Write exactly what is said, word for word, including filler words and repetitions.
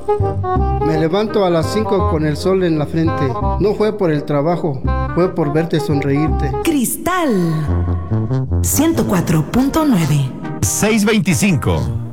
Me levanto a las cinco con el sol en la frente. No fue por el trabajo, fue por verte sonreírte. Cristal ciento cuatro punto nueve. seiscientos veinticinco.